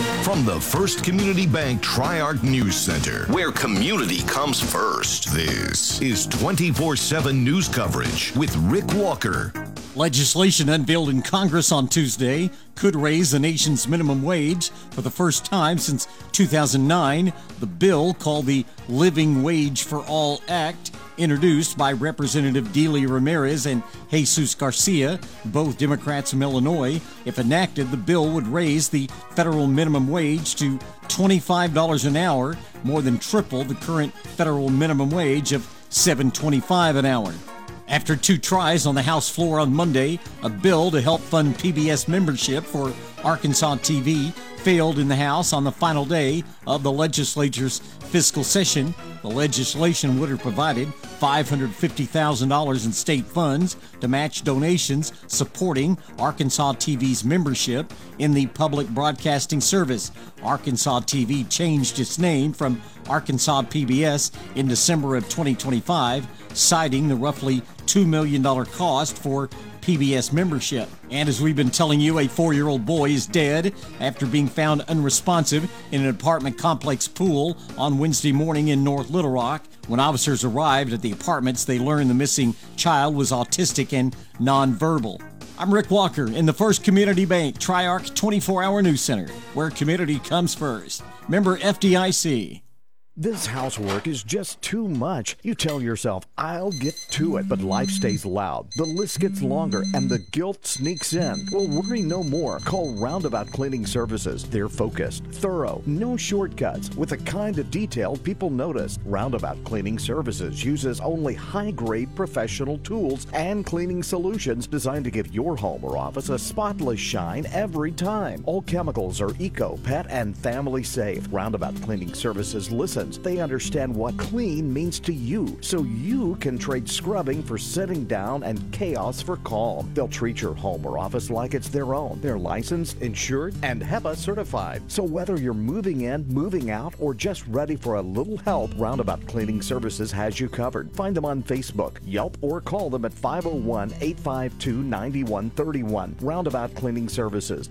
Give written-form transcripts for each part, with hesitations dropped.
From the First Community Bank Tri-Arc News Center, where community comes first, this is 24/7 news coverage with Rick Walker. Legislation unveiled in Congress on Tuesday could raise the nation's minimum wage for the first time since 2009. The bill, called the Living Wage for All Act, introduced by Representative Delia Ramirez and Jesus Garcia, both Democrats from Illinois. If enacted, the bill would raise the federal minimum wage to $25 an hour, more than triple the current federal minimum wage of $7.25 an hour. After two tries on the House floor on Monday, a bill to help fund PBS membership for Arkansas TV failed in the House on the final day of the legislature's fiscal session. The legislation would have provided $550,000 in state funds to match donations supporting Arkansas TV's membership in the public broadcasting service. Arkansas TV changed its name from Arkansas PBS in December of 2025, citing the roughly $2 million cost for PBS membership. And as we've been telling you, a 4-year-old boy is dead after being found unresponsive in an apartment complex pool on Wednesday morning in North Little Rock. When officers arrived at the apartments, they learned the missing child was autistic and nonverbal. I'm Rick Walker in the First Community Bank Tri-Arc 24-hour news center, where community comes first. Member FDIC. This housework is just too much. You tell yourself, I'll get to it, but life stays loud. The list gets longer and the guilt sneaks in. Well, worry no more. Call Roundabout Cleaning Services. They're focused, thorough, no shortcuts, with the kind of detail people notice. Roundabout Cleaning Services uses only high-grade professional tools and cleaning solutions designed to give your home or office a spotless shine every time. All chemicals are eco, pet, and family safe. Roundabout Cleaning Services listens. They understand what clean means to you, so you can trade scrubbing for sitting down and chaos for calm. They'll treat your home or office like it's their own. They're licensed, insured, and HEPA certified. So whether you're moving in, moving out, or just ready for a little help, Roundabout Cleaning Services has you covered. Find them on Facebook, Yelp, or call them at 501-852-9131. Roundabout Cleaning Services,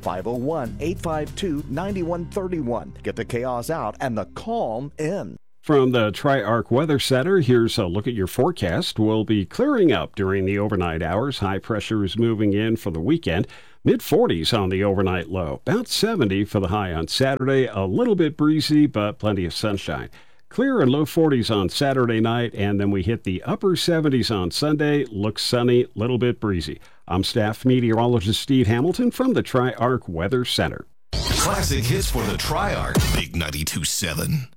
501-852-9131. Get the chaos out and the calm in. From the Tri-Arc Weather Center, here's a look at your forecast. We'll be clearing up during the overnight hours. High pressure is moving in for the weekend. Mid-40s on the overnight low. About 70 for the high on Saturday. A little bit breezy, but plenty of sunshine. Clear and low 40s on Saturday night, and then we hit the upper 70s on Sunday. Looks sunny, little bit breezy. I'm staff meteorologist Steve Hamilton from the Tri-Arc Weather Center. Classic hits for the Tri-Arc, Big 92.7.